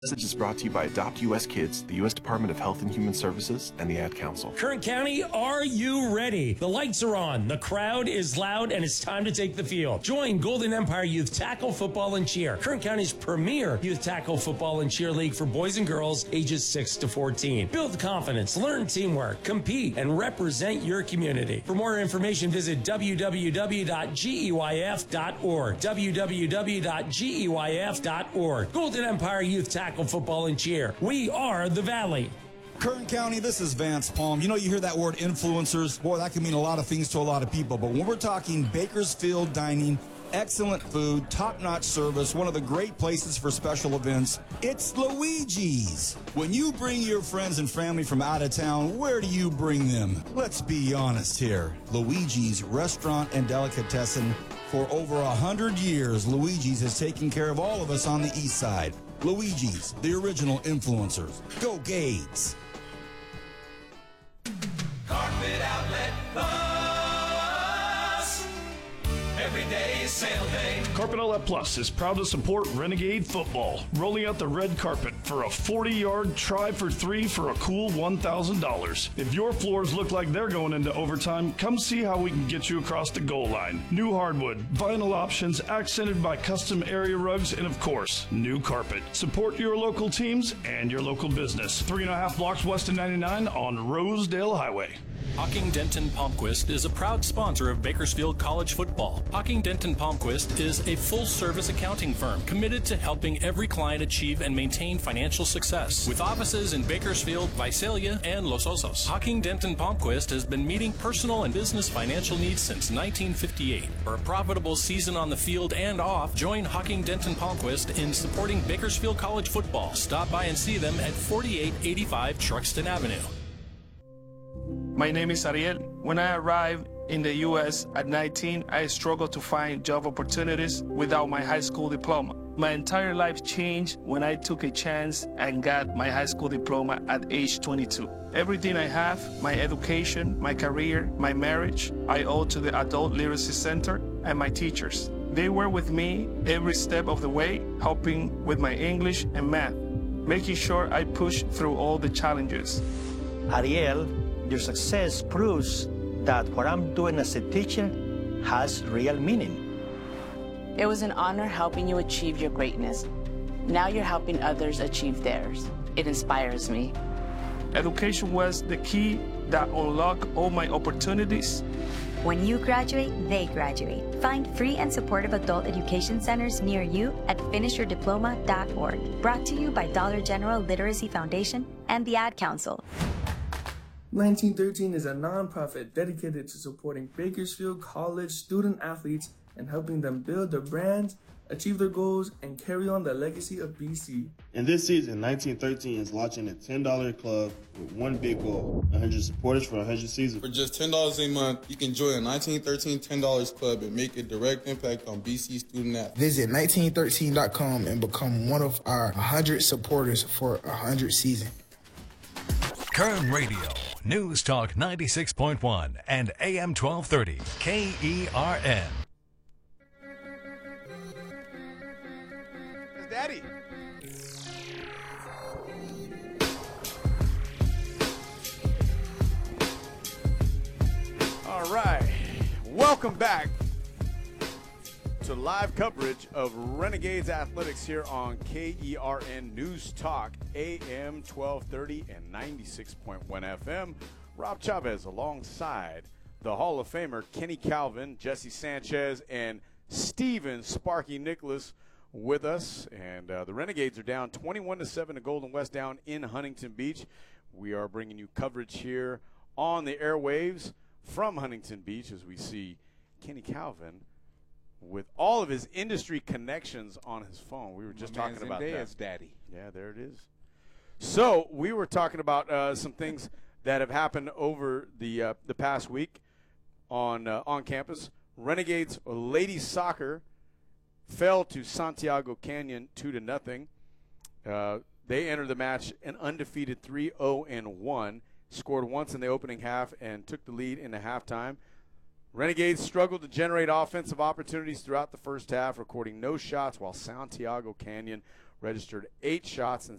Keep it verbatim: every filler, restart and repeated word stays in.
This message is brought to you by Adopt U S Kids, the U S Department of Health and Human Services, and the Ad Council. Kern County, are you ready? The lights are on, the crowd is loud, and it's time to take the field. Join Golden Empire Youth Tackle Football and Cheer, Kern County's premier youth tackle football and cheer league for boys and girls ages six to fourteen. Build confidence, learn teamwork, compete, and represent your community. For more information, visit w w w dot geyf dot org. w w w dot geyf dot org. Golden Empire Youth Tackle Football and Cheer. We are the Valley. Kern County, this is Vance Palm. You know, you hear that word influencers. Boy, that can mean a lot of things to a lot of people. But when we're talking Bakersfield dining, excellent food, top-notch service, one of the great places for special events, it's Luigi's. When you bring your friends and family from out of town, where do you bring them? Let's be honest here. Luigi's Restaurant and Delicatessen. For over a hundred years, Luigi's has taken care of all of us on the east side. Luigi's, the original influencers. Go Gades! Carpet Outlet Plus. Every day is sale day. Carpet Outlet Plus is proud to support Renegade football, rolling out the red carpet for a forty-yard try for three for a cool one thousand dollars. If your floors look like they're going into overtime, come see how we can get you across the goal line. New hardwood, vinyl options accented by custom area rugs, and of course, new carpet. Support your local teams and your local business. Three and a half blocks west of ninety-nine on Rosedale Highway. Hocking Denton Palmquist is a proud sponsor of Bakersfield College football. Hocking Denton Palmquist is a full-service accounting firm committed to helping every client achieve and maintain financial success. With offices in Bakersfield, Visalia, and Los Osos, Hocking Denton Palmquist has been meeting personal and business financial needs since nineteen fifty-eight. For a profitable season on the field and off, join Hocking Denton Palmquist in supporting Bakersfield College football. Stop by and see them at forty-eight eighty-five Truxton Avenue. My name is Ariel. When I arrived in the U S at nineteen, I struggled to find job opportunities without my high school diploma. My entire life changed when I took a chance and got my high school diploma at age twenty-two. Everything I have, my education, my career, my marriage, I owe to the Adult Literacy Center and my teachers. They were with me every step of the way, helping with my English and math, making sure I pushed through all the challenges. Ariel, your success proves that what I'm doing as a teacher has real meaning. It was an honor helping you achieve your greatness. Now you're helping others achieve theirs. It inspires me. Education was the key that unlocked all my opportunities. When you graduate, they graduate. Find free and supportive adult education centers near you at finish your diploma dot org. Brought to you by Dollar General Literacy Foundation and the Ad Council. nineteen thirteen is a nonprofit dedicated to supporting Bakersfield College student athletes and helping them build their brands, achieve their goals, and carry on the legacy of B C. And this season, nineteen thirteen is launching a ten dollar club with one big goal, one hundred supporters for one hundred seasons. For just ten dollars a month, you can join a nineteen thirteen ten dollars club and make a direct impact on B C student athletes. Visit nineteen thirteen dot com and become one of our one hundred supporters for one hundred seasons. Kern Radio, News Talk ninety-six point one and A M twelve thirty, K E R N. It's Daddy. All right, welcome back to live coverage of Renegades Athletics here on K E R N News Talk, A M twelve thirty and ninety-six point one F M. Rob Chavez alongside the Hall of Famer Kenny Calvin, Jesse Sanchez, and Steven Sparky Nicholas with us. And uh, the Renegades are down twenty-one to seven to Golden West down in Huntington Beach. We are bringing you coverage here on the airwaves from Huntington Beach as we see Kenny Calvin with all of his industry connections on his phone. We were just My talking about that. Daddy. Yeah, there it is. So we were talking about uh, some things that have happened over the uh, the past week on uh, on campus. Renegades ladies soccer fell to Santiago Canyon two to nothing. Uh, they entered the match an undefeated three oh and one. Scored once in the opening half and took the lead in the halftime. Renegades struggled to generate offensive opportunities throughout the first half, recording no shots, while Santiago Canyon registered eight shots and